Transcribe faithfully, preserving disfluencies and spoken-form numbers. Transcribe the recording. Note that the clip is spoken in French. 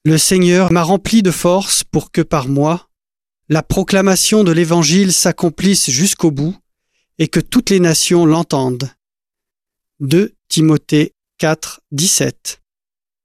Le Seigneur m'a rempli de force pour que par moi, la proclamation de l'Évangile s'accomplisse jusqu'au bout et que toutes les nations l'entendent. deux Timothée quatre, dix-sept.